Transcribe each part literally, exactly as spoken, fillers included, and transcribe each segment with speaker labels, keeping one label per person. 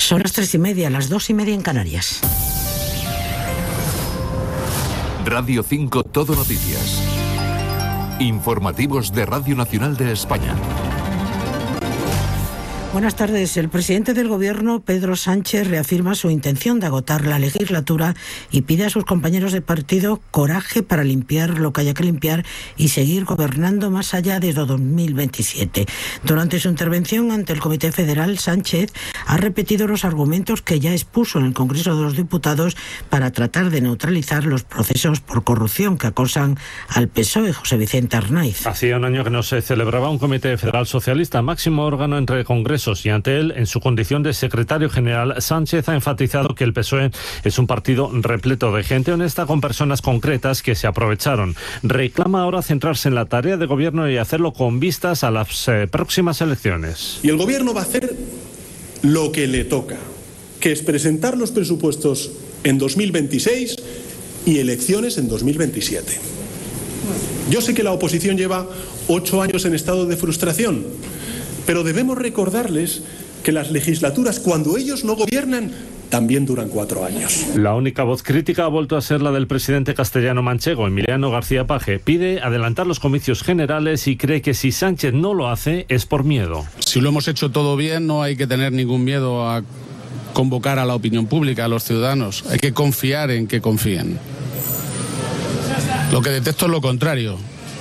Speaker 1: Son las tres y media, las dos y media en Canarias.
Speaker 2: Radio cinco Todo Noticias. Informativos de Radio Nacional de España.
Speaker 1: Buenas tardes. El presidente del Gobierno, Pedro Sánchez, reafirma su intención de agotar la legislatura y pide a sus compañeros de partido coraje para limpiar lo que haya que limpiar y seguir gobernando más allá de dos mil veintisiete. Durante su intervención ante el Comité Federal, Sánchez ha repetido los argumentos que ya expuso en el Congreso de los Diputados para tratar de neutralizar los procesos por corrupción que acosan al P S O E. José Vicente Arnaiz.
Speaker 3: Hacía un año que no se celebraba un Comité Federal Socialista, máximo órgano entre congresos, y ante él, en su condición de secretario general, Sánchez ha enfatizado que el P S O E es un partido repleto de gente honesta con personas concretas que se aprovecharon. Reclama ahora centrarse en la tarea de gobierno y hacerlo con vistas a las eh, próximas elecciones.
Speaker 4: Y el gobierno va a hacer lo que le toca, que es presentar los presupuestos en dos mil veintiséis y elecciones en dos mil veintisiete. Yo sé que la oposición lleva ocho años en estado de frustración, pero debemos recordarles que las legislaturas, cuando ellos no gobiernan, también duran cuatro años.
Speaker 3: La única voz crítica ha vuelto a ser la del presidente castellano-manchego, Emiliano García Paje. Pide adelantar los comicios generales y cree que si Sánchez no lo hace es por miedo.
Speaker 5: Si lo hemos hecho todo bien, no hay que tener ningún miedo a convocar a la opinión pública, a los ciudadanos. Hay que confiar en que confíen. Lo que detecto es lo contrario.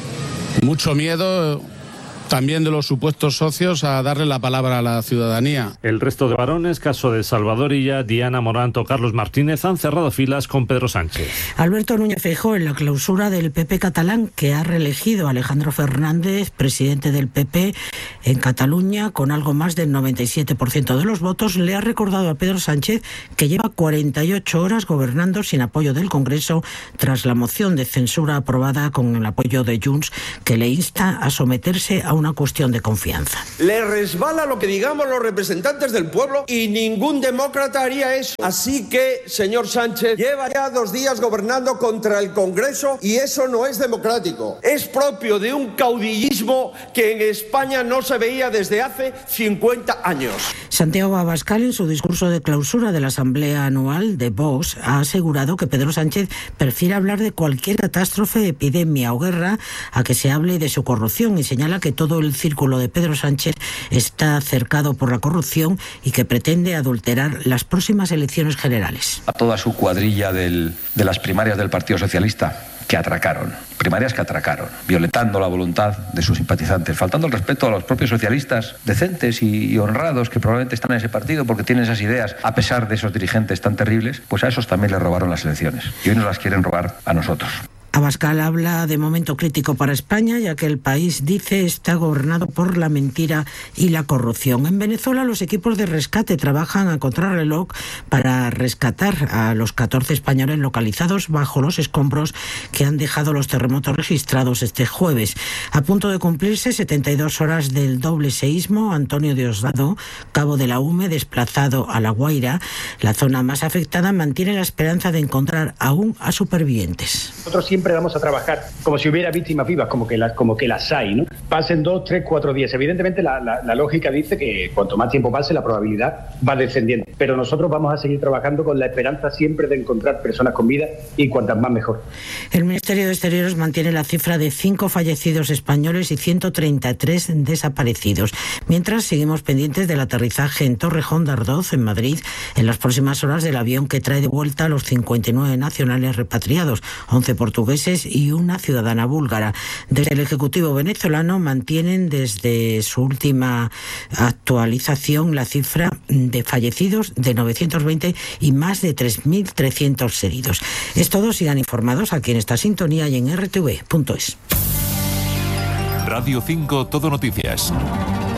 Speaker 5: Mucho miedo también de los supuestos socios a darle la palabra a la ciudadanía.
Speaker 3: El resto de varones, caso de Salvador Illa, Diana Moranto, Carlos Martínez, han cerrado filas con Pedro Sánchez.
Speaker 1: Alberto Núñez Feijóo, en la clausura del P P catalán, que ha reelegido a Alejandro Fernández, presidente del P P en Cataluña, con algo más del noventa y siete por ciento de los votos, le ha recordado a Pedro Sánchez que lleva cuarenta y ocho horas gobernando sin apoyo del Congreso tras la moción de censura aprobada con el apoyo de Junts, que le insta a someterse a un una cuestión de confianza.
Speaker 6: Le resbala lo que digamos los representantes del pueblo y ningún demócrata haría eso. Así que, señor Sánchez, lleva ya dos días gobernando contra el Congreso y eso no es democrático. Es propio de un caudillismo que en España no se veía desde hace cincuenta años.
Speaker 1: Santiago Abascal, en su discurso de clausura de la Asamblea Anual de Vox, ha asegurado que Pedro Sánchez prefiere hablar de cualquier catástrofe, epidemia o guerra a que se hable de su corrupción, y señala que todo el círculo de Pedro Sánchez está cercado por la corrupción y que pretende adulterar las próximas elecciones generales.
Speaker 7: A toda su cuadrilla del, de las primarias del Partido Socialista, que atracaron, primarias que atracaron, violentando la voluntad de sus simpatizantes, faltando el respeto a los propios socialistas decentes y, y honrados que probablemente están en ese partido porque tienen esas ideas, a pesar de esos dirigentes tan terribles, pues a esos también les robaron las elecciones y hoy nos las quieren robar a nosotros.
Speaker 1: Abascal habla de momento crítico para España, ya que el país, dice, está gobernado por la mentira y la corrupción. En Venezuela, los equipos de rescate trabajan a contrarreloj para rescatar a los catorce españoles localizados bajo los escombros que han dejado los terremotos registrados este jueves. A punto de cumplirse setenta y dos horas del doble seísmo, Antonio Diosdado, cabo de la U M E, desplazado a La Guaira, la zona más afectada, mantiene la esperanza de encontrar aún a supervivientes.
Speaker 8: Nosotros siempre Siempre vamos a trabajar como si hubiera víctimas vivas, como que las, como que las hay, ¿no? Pasen dos, tres, cuatro días. Evidentemente la, la, la lógica dice que cuanto más tiempo pase, la probabilidad va descendiendo. Pero nosotros vamos a seguir trabajando con la esperanza siempre de encontrar personas con vida y cuantas más mejor.
Speaker 1: El Ministerio de Exteriores mantiene la cifra de cinco fallecidos españoles y ciento treinta y tres desaparecidos. Mientras, seguimos pendientes del aterrizaje en Torrejón de Ardoz, en Madrid, en las próximas horas del avión que trae de vuelta a los cincuenta y nueve nacionales repatriados, once portugueses y una ciudadana búlgara. Desde el Ejecutivo venezolano mantienen desde su última actualización la cifra de fallecidos de novecientos veinte y más de tres mil trescientos heridos. Es todo, sigan informados aquí en esta sintonía y en R T V punto es.
Speaker 2: Radio cinco Todo Noticias.